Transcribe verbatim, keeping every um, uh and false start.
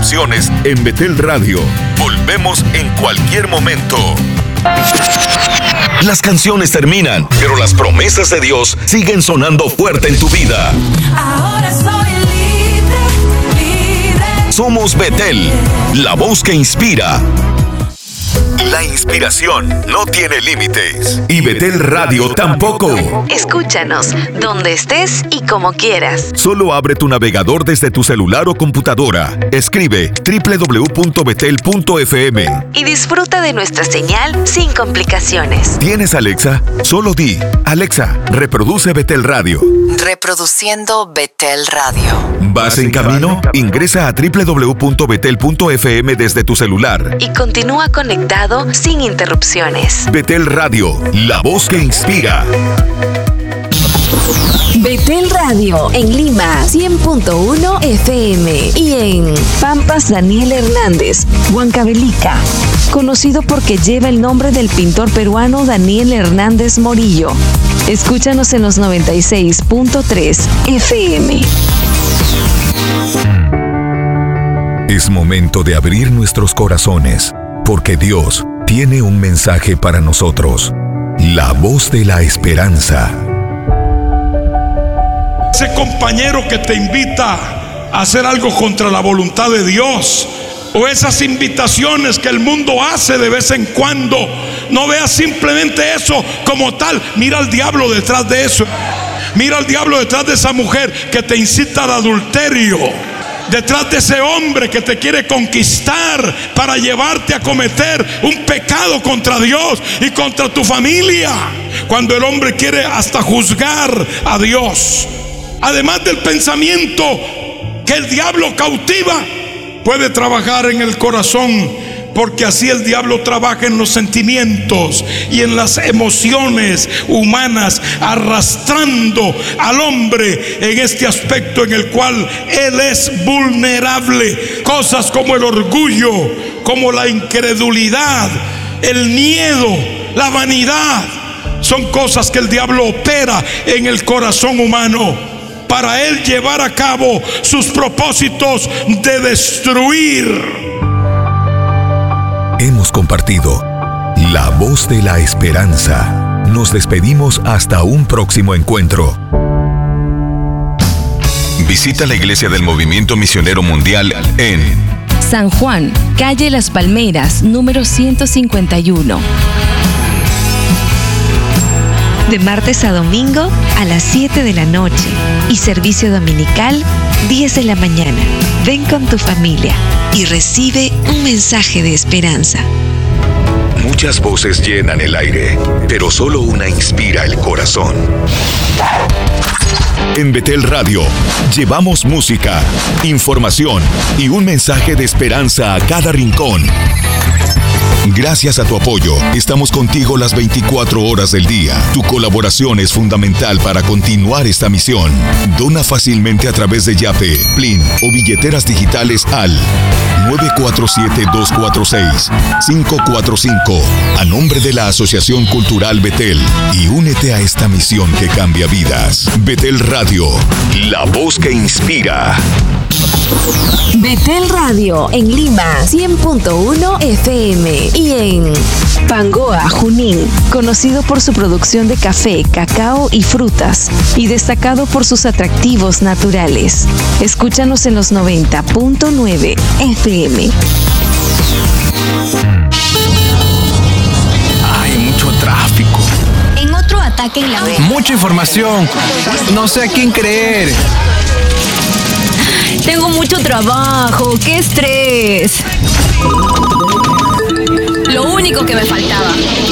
interrupciones en Betel Radio. Volvemos en cualquier momento. Las canciones terminan, pero las promesas de Dios siguen sonando fuerte en tu vida. Ahora soy libre, libre. Somos Betel, la voz que inspira. La inspiración no tiene límites. Y Betel Radio tampoco. Escúchanos donde estés y como quieras. Solo abre tu navegador desde tu celular o computadora. Escribe doble u doble u doble u punto betel punto efe eme. Y disfruta de nuestra señal sin complicaciones. ¿Tienes Alexa? Solo di, Alexa, reproduce Betel Radio. Reproduciendo Betel Radio. ¿Vas en camino? Ingresa a doble u doble u doble u punto betel punto efe eme desde tu celular. Y continúa conectado sin interrupciones. Betel Radio, la voz que inspira. Betel Radio en Lima cien punto uno efe eme y en Pampas Daniel Hernández, Huancavelica, conocido porque lleva el nombre del pintor peruano Daniel Hernández Morillo. Escúchanos en los noventa y seis punto tres efe eme. Es momento de abrir nuestros corazones, porque Dios tiene un mensaje para nosotros. La voz de la esperanza. Ese compañero que te invita a hacer algo contra la voluntad de Dios, o esas invitaciones que el mundo hace de vez en cuando, no veas simplemente eso como tal. Mira al diablo detrás de eso. Mira al diablo detrás de esa mujer que te incita al adulterio, detrás de ese hombre que te quiere conquistar para llevarte a cometer un pecado contra Dios y contra tu familia, cuando el hombre quiere hasta juzgar a Dios. Además del pensamiento que el diablo cautiva, puede trabajar en el corazón, porque así el diablo trabaja en los sentimientos y en las emociones humanas, arrastrando al hombre en este aspecto en el cual él es vulnerable. Cosas como el orgullo, como la incredulidad, el miedo, la vanidad, son cosas que el diablo opera en el corazón humano para él llevar a cabo sus propósitos de destruir. Hemos compartido la voz de la esperanza. Nos despedimos hasta un próximo encuentro. Visita la Iglesia del Movimiento Misionero Mundial en San Juan, calle Las Palmeras, número ciento cincuenta y uno. De martes a domingo a las siete de la noche y servicio dominical diez de la mañana. Ven con tu familia y recibe un mensaje de esperanza. Muchas voces llenan el aire, pero solo una inspira el corazón. En Betel Radio llevamos música, información y un mensaje de esperanza a cada rincón. Gracias a tu apoyo, estamos contigo las veinticuatro horas del día. Tu colaboración es fundamental para continuar esta misión. Dona fácilmente a través de Yape, Plin o billeteras digitales al nueve cuatro siete, dos cuatro seis, cinco cuatro cinco a nombre de la Asociación Cultural Betel, y únete a esta misión que cambia vidas. Betel Radio, la voz que inspira. Betel Radio en Lima cien punto uno efe eme y en Pangoa, Junín, conocido por su producción de café, cacao y frutas y destacado por sus atractivos naturales. Escúchanos en los noventa punto nueve efe eme. Hay mucho tráfico. En otro ataque en la red. Mucha información. No sé a quién creer. Tengo mucho trabajo, qué estrés. Lo único que me faltaba.